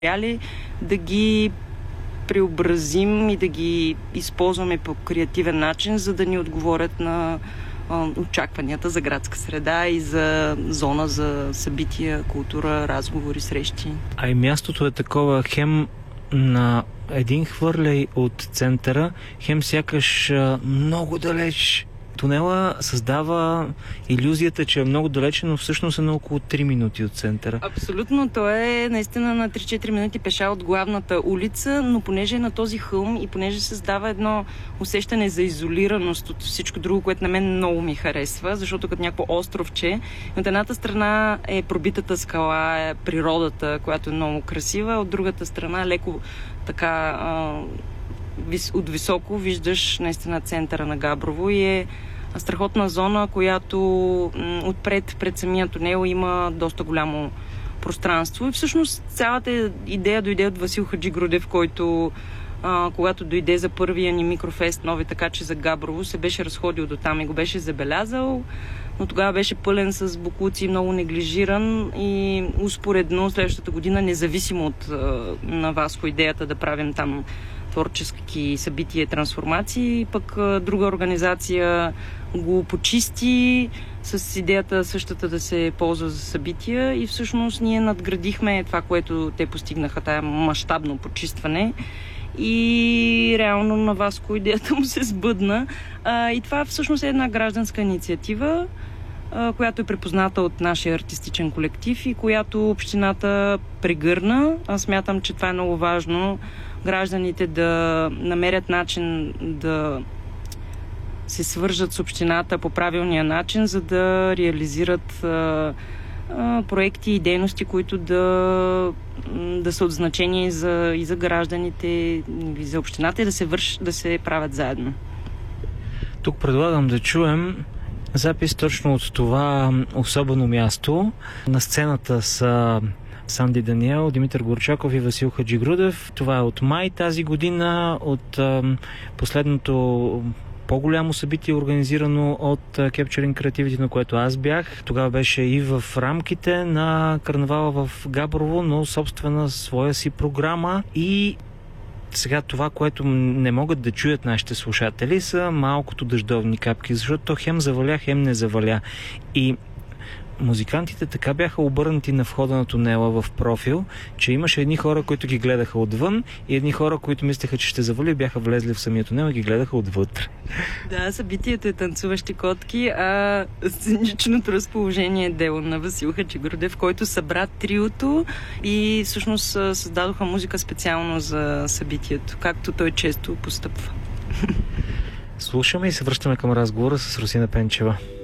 материали, да ги преобразим и да ги използваме по креативен начин, за да ни отговорят на очакванията за градска среда и за зона за събития, култура, разговори, срещи. А и мястото е такова хем на един хвърляй от центъра, хем сякаш много далеч. Тунела създава илюзията, че е много далече, но всъщност е на около 3 минути от центъра. Абсолютно, то е наистина на 3-4 минути пеша от главната улица, но понеже е на този хълм и понеже създава едно усещане за изолираност от всичко друго, което на мен много ми харесва, защото като някакво островче, от едната страна е пробитата скала, е природата, която е много красива, от другата страна леко така от високо виждаш наистина центъра на Габрово и е страхотна зона, която отпред, пред самия тунел има доста голямо пространство. И всъщност цялата идея дойде от Васил Хаджигрудев, който когато дойде за първия ни микрофест нови така, че за Габрово, се беше разходил до там и го беше забелязал, но тогава беше пълен с боклуци, много неглижиран и успоредно следващата година, независимо от на Васко идеята да правим там творчески събития и трансформации, пък друга организация го почисти с идеята същата да се ползва за събития и всъщност ние надградихме това, което те постигнаха, тая мащабно почистване и реално на Васко идеята му се сбъдна. И това всъщност е една гражданска инициатива, която е препозната от нашия артистичен колектив и която общината прегърна. Аз смятам, че това е много важно гражданите да намерят начин да се свържат с общината по правилния начин, за да реализират проекти и дейности, които да са от значение и за гражданите, и за общината и да се правят заедно. Тук предлагам да чуем запис точно от това особено място. На сцената са Санди Даниел, Димитър Горчаков и Васил Хаджигрудев. Това е от май тази година, от последното по-голямо събитие, организирано от Capturing Creativity, на което аз бях. Тогава беше и в рамките на карнавала в Габрово, но собствена своя си програма. И сега това, което не могат да чуят нашите слушатели, са малкото дъждовни капки, защото то хем заваля, хем не заваля. И музикантите така бяха обърнати на входа на тунела в профил, че имаше едни хора, които ги гледаха отвън и едни хора, които мислеха, че ще завали, бяха влезли в самия тунел и ги гледаха отвътре. Да, събитието е танцуващи котки, а сценичното разположение е дело на Васил Хаджигрудев, който събра триото и всъщност създадоха музика специално за събитието, както той често постъпва. Слушаме и се връщаме към разговора с Русина Пенчева.